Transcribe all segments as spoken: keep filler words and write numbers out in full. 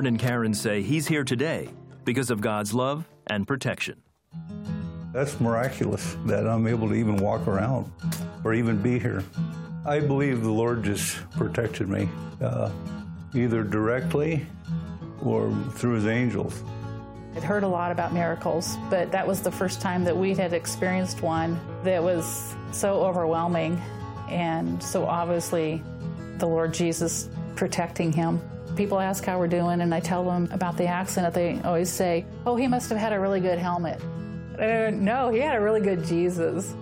and Karen say he's here today because of God's love and protection. That's miraculous that I'm able to even walk around or even be here. I believe the Lord just protected me, uh, either directly or through his angels. I'd heard a lot about miracles, but that was the first time that we had experienced one that was so overwhelming, and so obviously the Lord Jesus protecting him. People ask how we're doing, and I tell them about the accident. They always say, oh, he must have had a really good helmet. Uh, no, he had a really good Jesus.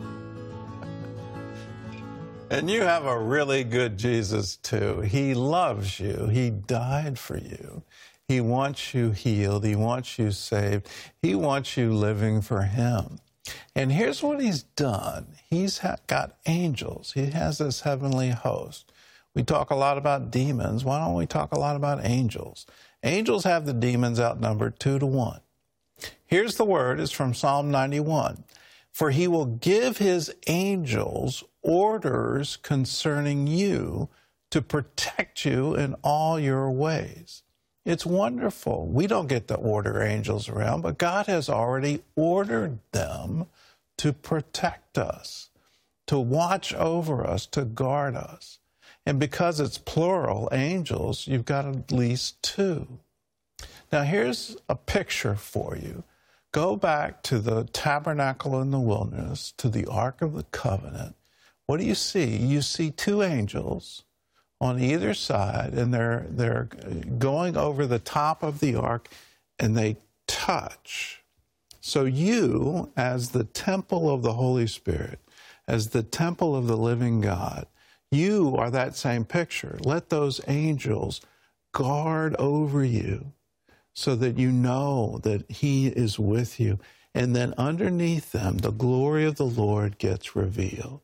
And you have a really good Jesus, too. He loves you. He died for you. He wants you healed. He wants you saved. He wants you living for him. And here's what he's done. He's ha- got angels. He has this heavenly host. We talk a lot about demons. Why don't we talk a lot about angels? Angels have the demons outnumbered two to one. Here's the word. It's from Psalm ninety-one. For he will give his angels orders concerning you to protect you in all your ways. It's wonderful. We don't get to order angels around, but God has already ordered them to protect us, to watch over us, to guard us. And because it's plural, angels, you've got at least two. Now, here's a picture for you. Go back to the tabernacle in the wilderness, to the Ark of the Covenant. What do you see? You see two angels on either side, and they're, they're going over the top of the ark, and they touch. So you, as the temple of the Holy Spirit, as the temple of the living God, you are that same picture. Let those angels guard over you so that you know that he is with you. And then underneath them, the glory of the Lord gets revealed.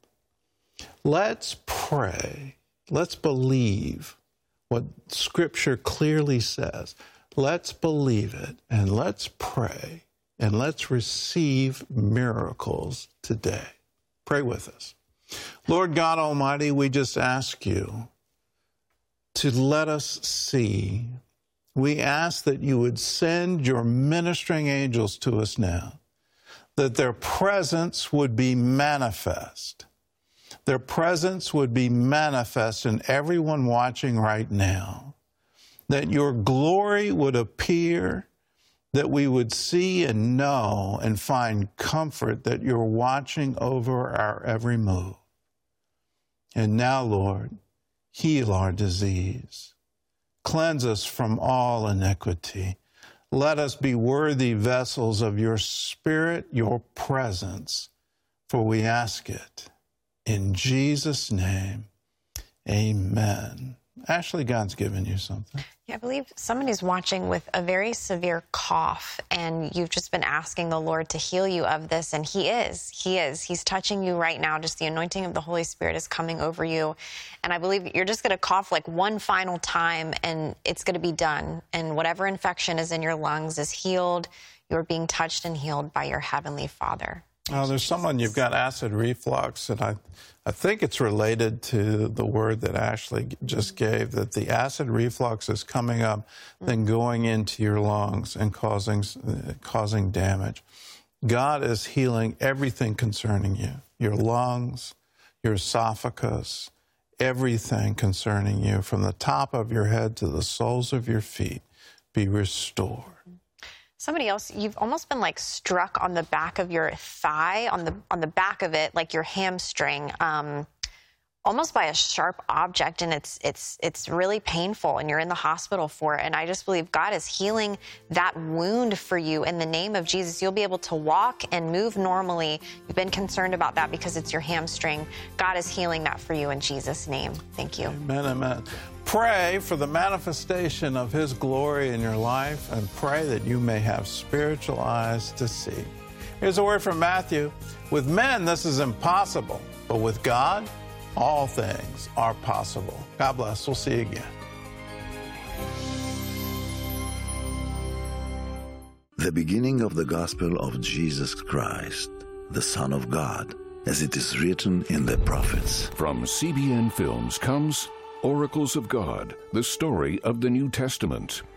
Let's pray. Let's believe what Scripture clearly says. Let's believe it, and let's pray, and let's receive miracles today. Pray with us. Lord God Almighty, we just ask you to let us see. We ask that you would send your ministering angels to us now, that their presence would be manifest. Their presence would be manifest in everyone watching right now, that your glory would appear, that we would see and know and find comfort that you're watching over our every move. And now, Lord, heal our disease. Cleanse us from all iniquity. Let us be worthy vessels of your Spirit, your presence, for we ask it in Jesus' name. Amen. Ashley, God's given you something. Yeah, I believe somebody's watching with a very severe cough, and you've just been asking the Lord to heal you of this, and he is. He is. He's touching you right now. Just the anointing of the Holy Spirit is coming over you, and I believe you're just going to cough like one final time, and it's going to be done, and whatever infection is in your lungs is healed. You're being touched and healed by your Heavenly Father. Oh, there's someone, you've got acid reflux, and I, I think it's related to the word that Ashley just gave, that the acid reflux is coming up, mm-hmm. then going into your lungs and causing, uh, causing damage. God is healing everything concerning you, your lungs, your esophagus, everything concerning you, from the top of your head to the soles of your feet, be restored. Somebody else, you've almost been like struck on the back of your thigh, on the on the back of it, like your hamstring, um, almost by a sharp object, and it's it's it's really painful, and you're in the hospital for it. And I just believe God is healing that wound for you in the name of Jesus. You'll be able to walk and move normally. You've been concerned about that because it's your hamstring. God is healing that for you in Jesus' name. Thank you. Amen, amen. Pray for the manifestation of his glory in your life, and pray that you may have spiritual eyes to see. Here's a word from Matthew. With men, this is impossible, but with God, all things are possible. God bless. We'll see you again. The beginning of the gospel of Jesus Christ, the Son of God, as it is written in the prophets. From C B N Films comes Oracles of God, the story of the New Testament.